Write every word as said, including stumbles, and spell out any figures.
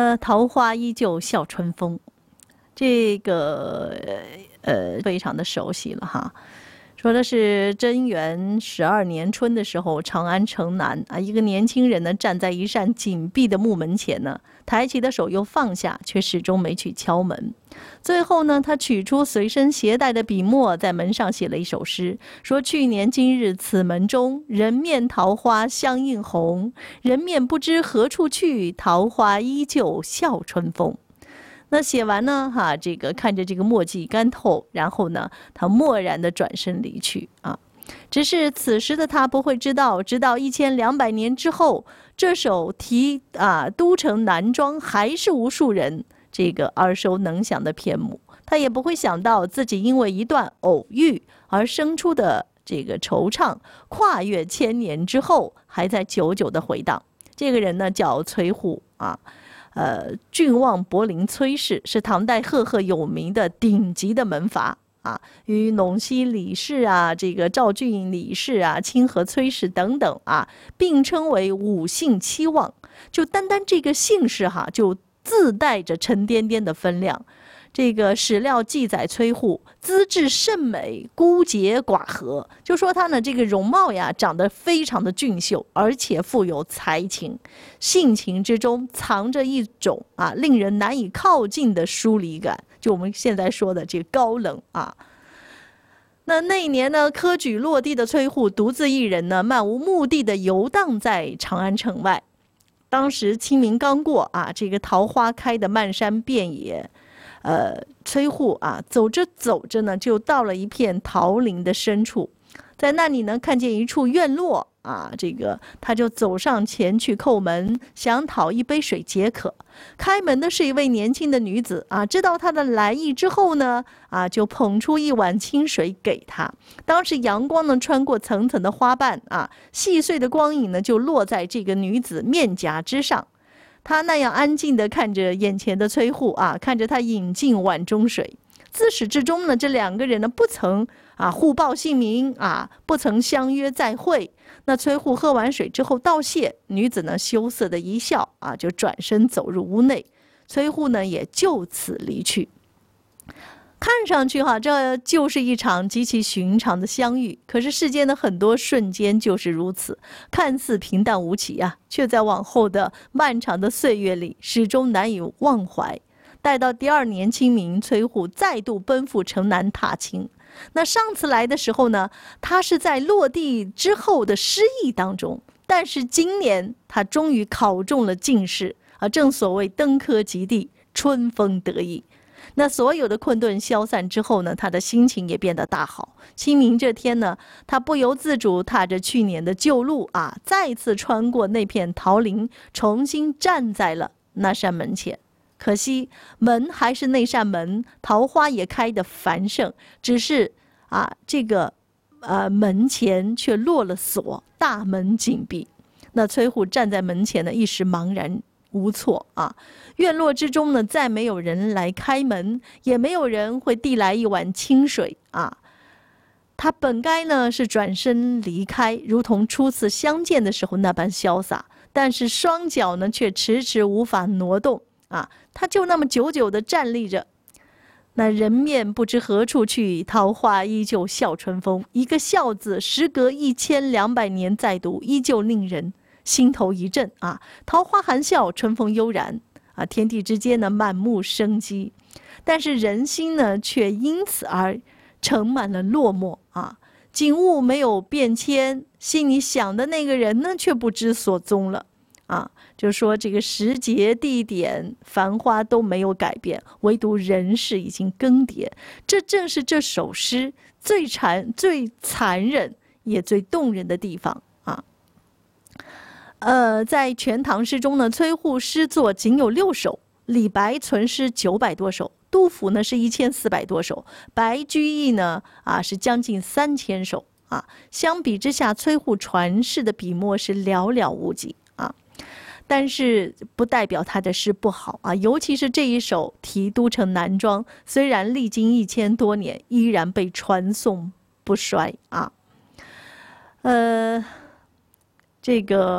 呃，桃花依旧笑春风，这个呃非常的熟悉了哈。说的是贞元十二年春的时候，长安城南啊，一个年轻人呢站在一扇紧闭的木门前呢，抬起的手又放下，却始终没去敲门。最后呢，他取出随身携带的笔墨，在门上写了一首诗，说：去年今日此门中，人面桃花相映红。人面不知何处去，桃花依旧笑春风。那写完呢，哈，这个看着这个墨迹干透，然后呢，他默然的转身离去啊。只是此时的他不会知道，直到一千两百年之后，这首题啊都城南庄还是无数人这个耳熟能详的篇目。他也不会想到自己因为一段偶遇而生出的这个惆怅，跨越千年之后还在久久的回荡。这个人呢叫崔护啊。呃，郡望柏林崔氏是唐代赫赫有名的顶级的门阀啊，与陇西李氏啊、这个赵郡李氏啊、清河崔氏等等啊，并称为五姓七望。就单单这个姓氏哈，就自带着沉甸甸的分量。这个史料记载崔护资质甚美，孤洁寡合，就说他呢这个容貌呀长得非常的俊秀，而且富有才情，性情之中藏着一种啊令人难以靠近的疏离感，就我们现在说的这个高冷啊。那那一年呢，科举落地的崔护独自一人呢，漫无目的的游荡在长安城外。当时清明刚过啊，这个桃花开的漫山遍野。呃，崔护啊，走着走着呢，就到了一片桃林的深处，在那里呢，看见一处院落啊，这个他就走上前去叩门，想讨一杯水解渴。开门的是一位年轻的女子啊，知道他的来意之后呢，啊，就捧出一碗清水给他。当时阳光呢，穿过层层的花瓣啊，细碎的光影呢，就落在这个女子面颊之上。他那样安静地看着眼前的崔护啊，看着他饮尽碗中水。自始至终呢，这两个人呢不曾啊互报姓名啊，不曾相约再会。那崔护喝完水之后道谢，女子呢羞涩的一笑啊，就转身走入屋内。崔护呢也就此离去。看上去哈，这就是一场极其寻常的相遇。可是世间的很多瞬间就是如此，看似平淡无奇啊，却在往后的漫长的岁月里始终难以忘怀。待到第二年清明，崔护再度奔赴城南踏青。那上次来的时候呢，他是在落地之后的失意当中，但是今年他终于考中了进士啊，正所谓登科及第，春风得意。那所有的困顿消散之后呢，他的心情也变得大好。清明这天呢，他不由自主踏着去年的旧路啊，再次穿过那片桃林，重新站在了那扇门前。可惜门还是那扇门，桃花也开得繁盛，只是啊，这个呃门前却落了锁，大门紧闭。那崔护站在门前呢，一时茫然无措啊！院落之中呢，再没有人来开门，也没有人会递来一碗清水啊。他本该呢是转身离开，如同初次相见的时候那般潇洒，但是双脚呢却迟迟无法挪动啊！他就那么久久地站立着。那人面不知何处去，桃花依旧笑春风。一个笑字，时隔一千两百年再读，依旧令人心头一震啊！桃花含笑，春风悠然啊！天地之间呢，满目生机，但是人心呢，却因此而盛满了落寞啊！景物没有变迁，心里想的那个人呢，却不知所踪了啊！就说这个时节、地点、繁花都没有改变，唯独人事已经更迭。这正是这首诗最残、最残忍也最动人的地方啊！呃，在《全唐诗》中呢，崔护诗作仅有六首，李白存诗九百多首，杜甫呢是一千四百多首，白居易呢啊是将近三千首啊。相比之下，崔护传世的笔墨是寥寥无几啊。但是不代表他的诗不好啊，尤其是这一首《题都城南庄》，虽然历经一千多年，依然被传颂不衰啊。呃，这个。